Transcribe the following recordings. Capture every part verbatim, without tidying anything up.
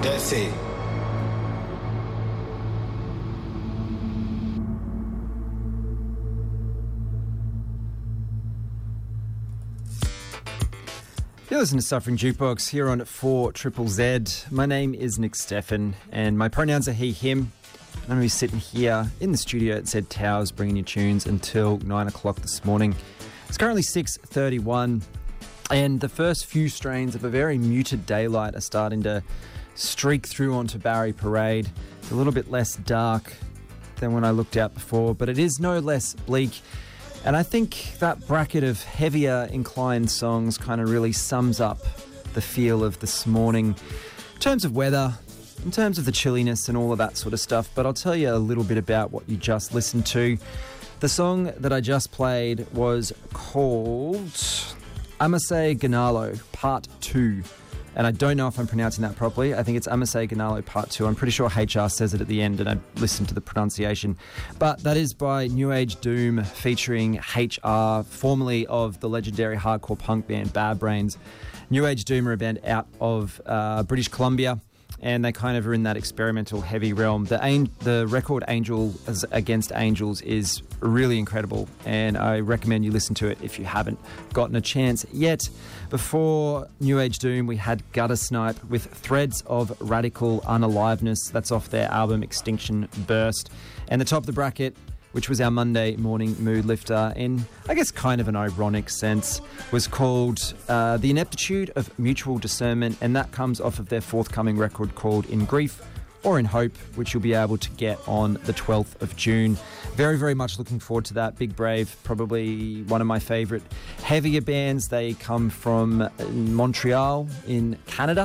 Desi. You're listening to Suffering Jukebox here on four Triple Z. My name is Nick Steffen, and my pronouns are he, him. I'm going to be sitting here in the studio at Z Towers bringing you tunes until nine o'clock this morning. It's currently six thirty-one, and the first few strains of a very muted daylight are starting to streak through onto Barry Parade. It's a little bit less dark than when I looked out before, but it is no less bleak. And I think that bracket of heavier inclined songs kind of really sums up the feel of this morning in terms of weather, in terms of the chilliness and all of that sort of stuff. But I'll tell you a little bit about what you just listened to. The song that I just played was called Amasei Ganalo Part two. And I don't know if I'm pronouncing that properly. I think it's Amasei Ganalo Part two. I'm pretty sure H R says it at the end and I listened to the pronunciation. But that is by New Age Doom featuring H R, formerly of the legendary hardcore punk band Bad Brains. New Age Doom are a band out of uh, British Columbia, and they kind of are in that experimental heavy realm. The an- the record Angel Against Angels is really incredible, and I recommend you listen to it if you haven't gotten a chance yet. Before New Age Doom, we had Gutter Snipe with Threads of Radical Unaliveness. That's off their album Extinction Burst. And the top of the bracket, which was our Monday morning mood lifter in, I guess, kind of an ironic sense, was called uh, The Ineptitude of Mutual Discernment, and that comes off of their forthcoming record called In Grief or In Hope, which you'll be able to get on the twelfth of June. Very, very much looking forward to that. Big Brave, probably one of my favourite heavier bands. They come from Montreal in Canada,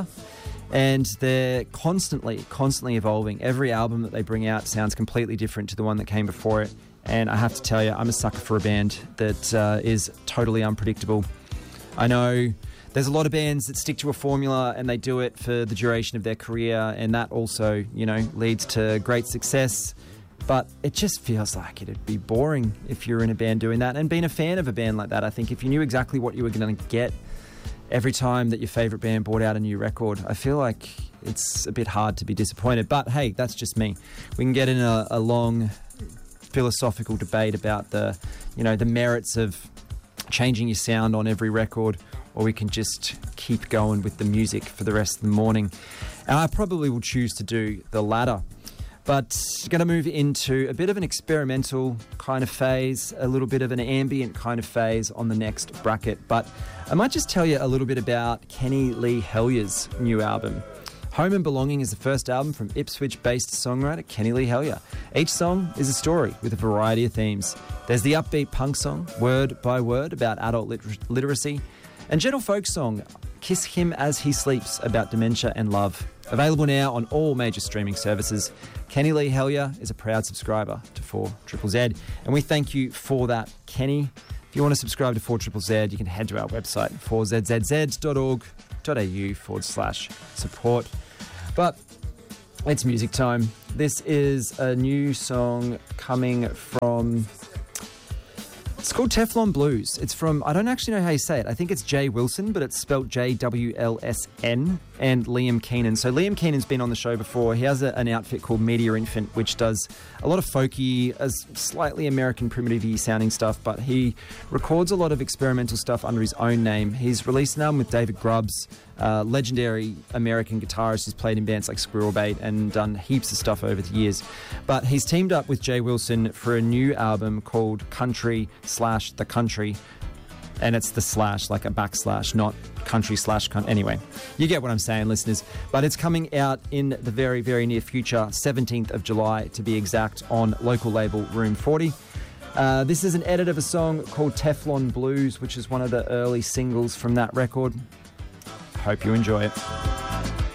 and they're constantly, constantly evolving. Every album that they bring out sounds completely different to the one that came before it. And I have to tell you, I'm a sucker for a band that uh, is totally unpredictable. I know there's a lot of bands that stick to a formula and they do it for the duration of their career, and that also, you know, leads to great success. But it just feels like it'd be boring if you're in a band doing that. And being a fan of a band like that, I think if you knew exactly what you were going to get every time that your favourite band brought out a new record, I feel like it's a bit hard to be disappointed. But hey, that's just me. We can get in a, a long philosophical debate about the, you know, the merits of changing your sound on every record, or we can just keep going with the music for the rest of the morning. And I probably will choose to do the latter. But going to move into a bit of an experimental kind of phase, a little bit of an ambient kind of phase on the next bracket. But I might just tell you a little bit about Kenny Lee Hellier's new album. Home and Belonging is the first album from Ipswich-based songwriter Kenny Lee Hellier. Each song is a story with a variety of themes. There's the upbeat punk song, Word by Word, about adult liter- literacy, and gentle folk song, Kiss Him As He Sleeps, about dementia and love. Available now on all major streaming services. Kenny Lee Hellier is a proud subscriber to four Triple Z, and we thank you for that, Kenny. If you want to subscribe to four Triple Z, you can head to our website, four z z z dot org dot a u forward slash support. But it's music time. This is a new song coming from... It's called Teflon Blues. It's from, I don't actually know how you say it. I think it's Jay Wilson, but it's spelt J W L S N, and Liam Keenan. So Liam Keenan's been on the show before. He has a, an outfit called Media Infant, which does a lot of folky, as slightly American primitive-y sounding stuff, but he records a lot of experimental stuff under his own name. He's released an album with David Grubbs, uh, legendary American guitarist who's played in bands like Squirrelbait and done heaps of stuff over the years. But he's teamed up with Jay Wilson for a new album called Country slash The Country, and it's the slash, like a backslash, not country slash con- anyway, you get what I'm saying, listeners. But it's coming out in the very, very near future, seventeenth of July to be exact, on local label Room forty. Uh, this is an edit of a song called Teflon Blues, which is one of the early singles from that record. Hope you enjoy it.